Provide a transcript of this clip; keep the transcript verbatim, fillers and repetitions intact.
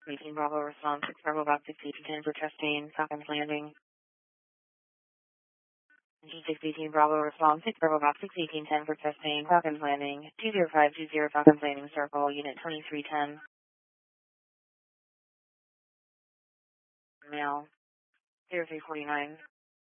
eighteen Bravo response, six Bravo Box six eighteen ten for testing, Falcons Landing. G six eighteen Bravo response, six Bravo Box six eighteen ten for testing, Falcons Landing, two zero five two zero Falcons Landing Circle, Unit twenty-three ten. Mail, zero three forty-nine.